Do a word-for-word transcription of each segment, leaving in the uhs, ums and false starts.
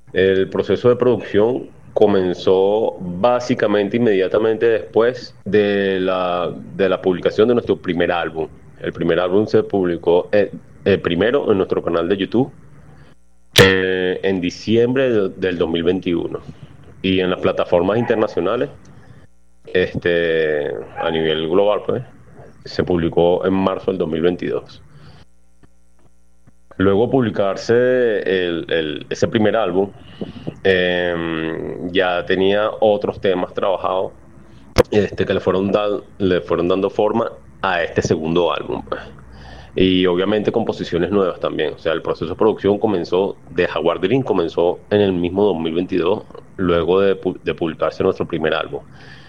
El proceso de producción comenzó básicamente inmediatamente después de la, de la publicación de nuestro primer álbum. El primer álbum se publicó eh, eh, primero en nuestro canal de YouTube eh, en diciembre de- del dos mil veintiuno y en las plataformas internacionales este, a nivel global pues se publicó en marzo del dos mil veintidós. Luego de publicarse el, el- ese primer álbum, eh, ya tenía otros temas trabajados este, que le fueron, da- le fueron dando forma a este segundo álbum, pues. Y obviamente composiciones nuevas también. O sea, el proceso de producción comenzó de Jaguar Green, comenzó en el mismo dos mil veintidós, luego de, pu- de publicarse nuestro primer álbum.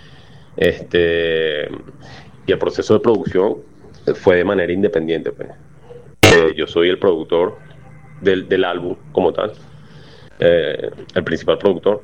Este, y el proceso de producción fue de manera independiente, pues. Eh, yo soy el productor del, del álbum como tal, eh, el principal productor,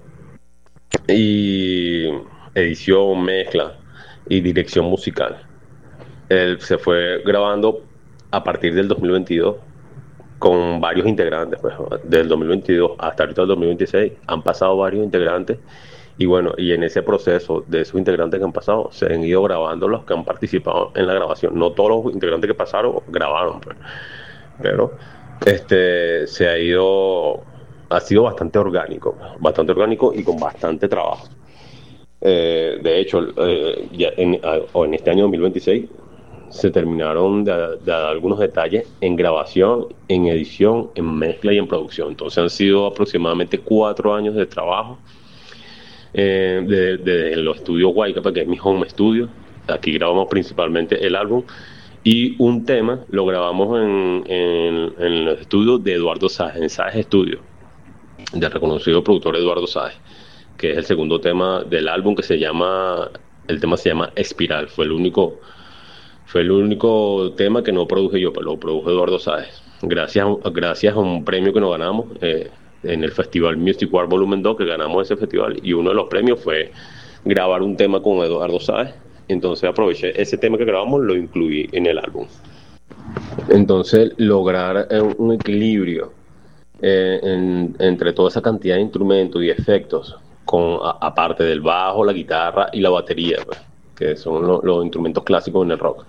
y edición, mezcla y dirección musical. Él se fue grabando a partir del dos mil veintidós con varios integrantes, pues, del dos mil veintidós hasta ahorita el dos mil veintiséis han pasado varios integrantes y bueno, y en ese proceso de esos integrantes que han pasado, se han ido grabando los que han participado en la grabación. No todos los integrantes que pasaron grabaron, pues, pero este se ha ido, ha sido bastante orgánico, bastante orgánico y con bastante trabajo. Eh, de hecho, eh, ya en, a- o en este año dos mil veintiséis se terminaron de, de dar algunos detalles en grabación, en edición, en mezcla y en producción. Entonces han sido aproximadamente cuatro años de trabajo eh, de, de los estudios Guaycapa, que es mi home studio. Aquí grabamos principalmente el álbum y un tema lo grabamos en, en, en los estudios de Eduardo Sáez, en Sáez Studio, del reconocido productor Eduardo Sáez, que es el segundo tema del álbum que se llama, el tema se llama Espiral. Fue el único, fue el único tema que no produje yo, pero lo produjo Eduardo Sáez. Gracias, a- gracias a un premio que nos ganamos eh, en el Festival Music War Volumen dos, que ganamos ese festival, y uno de los premios fue grabar un tema con Eduardo Sáez. Entonces aproveché ese tema que grabamos, lo incluí en el álbum. Entonces lograr eh, un equilibrio eh, en- entre toda esa cantidad de instrumentos y efectos, con, a- aparte del bajo, la guitarra y la batería, pues, que son lo- los instrumentos clásicos en el rock.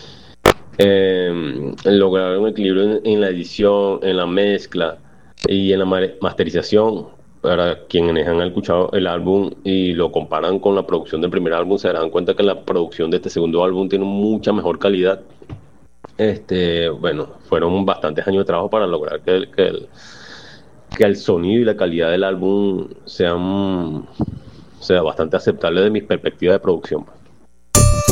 Eh, lograr un equilibrio en, en la edición, en la mezcla y en la ma- masterización. Para quienes han escuchado el álbum y lo comparan con la producción del primer álbum, se darán cuenta que la producción de este segundo álbum tiene mucha mejor calidad. Este, bueno, fueron bastantes años de trabajo para lograr que el, que el, que el sonido y la calidad del álbum sean sea bastante aceptable de mis perspectivas de producción.